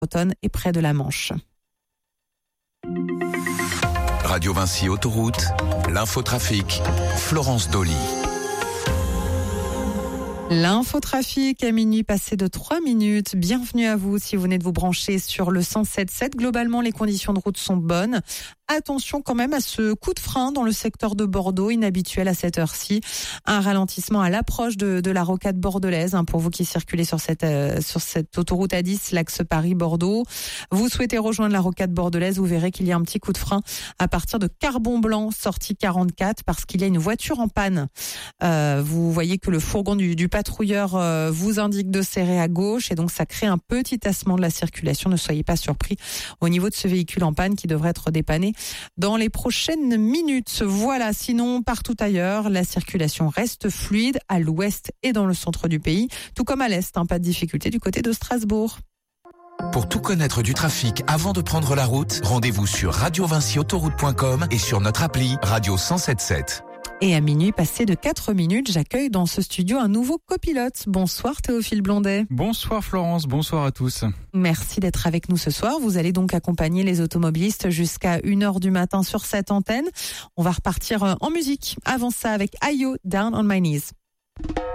bretonne et près de la Manche. Radio Vinci Autoroute, l'infotrafic, Florence Dolly. L'infotrafic à minuit passé de 3 minutes. Bienvenue à vous si vous venez de vous brancher sur le 107.7. Globalement, les conditions de route sont bonnes. Attention quand même à ce coup de frein dans le secteur de Bordeaux, inhabituel à cette heure-ci. Un ralentissement à l'approche de la rocade bordelaise, pour vous qui circulez sur cette autoroute A10, l'axe Paris-Bordeaux. Vous souhaitez rejoindre la rocade bordelaise, vous verrez qu'il y a un petit coup de frein à partir de Carbon-Blanc, sortie 44, parce qu'il y a une voiture en panne. Vous voyez que le fourgon du patrouilleur vous indique de serrer à gauche et donc ça crée un petit tassement de la circulation. Ne soyez pas surpris au niveau de ce véhicule en panne qui devrait être dépanné dans les prochaines minutes. Voilà, sinon partout ailleurs, la circulation reste fluide à l'ouest et dans le centre du pays, tout comme à l'est, pas de difficulté du côté de Strasbourg. Pour tout connaître du trafic avant de prendre la route, rendez-vous sur radiovinciautoroute.com et sur notre appli Radio 107.7. Et à minuit passé de 4 minutes, j'accueille dans ce studio un nouveau copilote. Bonsoir Théophile Blondet. Bonsoir Florence, bonsoir à tous. Merci d'être avec nous ce soir. Vous allez donc accompagner les automobilistes jusqu'à 1h du matin sur cette antenne. On va repartir en musique. Avant ça avec Ayo, Down on My Knees.